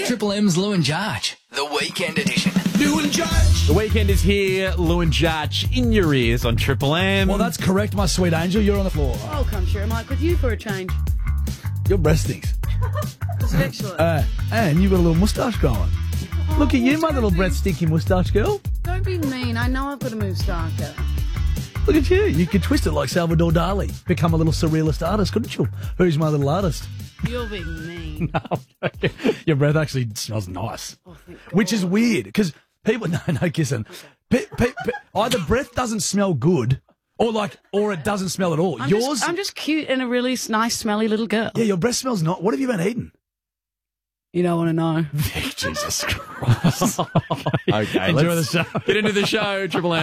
Triple M's Lou and Jarch, the weekend edition. Lou and Jarch. The weekend is here. Lou and Jarch in your ears on Triple M. Well, that's correct, my sweet angel. You're on the floor. I'll come share a mic with you for a change. Your breast stinks. Is it excellent? And you've got a little moustache going. Look at you, my little breath stinky moustache girl. Don't be mean. I know I've got to move starker. Look at you. You could twist it like Salvador Dali. Become a little surrealist artist, couldn't you? Who's my little artist? You're being mean. Your breath actually smells nice. Oh, thank God. Which is weird, because people... No kissing. Either breath doesn't smell good, or it doesn't smell at all. I'm just cute and a really nice, smelly little girl. Yeah, your breath smells not... What have you been eating? You don't want to know. Jesus Christ. Okay, Enjoy let's the show. get into the show, Triple M.